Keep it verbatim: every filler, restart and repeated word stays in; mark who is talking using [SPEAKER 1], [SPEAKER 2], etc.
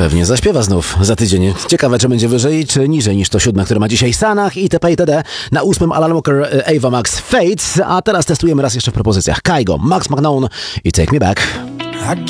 [SPEAKER 1] Pewnie zaśpiewa znów za tydzień. Ciekawe, czy będzie wyżej, czy niżej niż to siódme, które ma dzisiaj Sanach i itp. itd. Na ósmym Alan Walker, Ava Max, Fate. A teraz testujemy raz jeszcze w propozycjach. Kygo, Max McKnown i Take Me Back.